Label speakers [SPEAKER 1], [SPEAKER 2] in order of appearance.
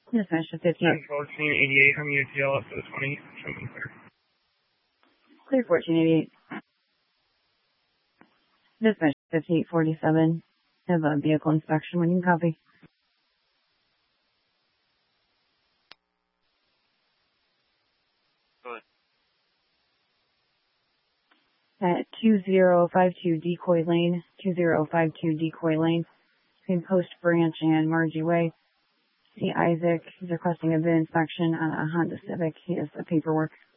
[SPEAKER 1] Dispatch to 15.
[SPEAKER 2] 1488 on UTL up to the 20. Show me clear.
[SPEAKER 1] Clear 1488. Dispatch 5847. Have a vehicle inspection when you copy. At 2052 Decoy Lane, 2052 Decoy Lane, between Post Branch and Margie Way. See Isaac. He's requesting a VIN inspection on a Honda Civic. He has the paperwork.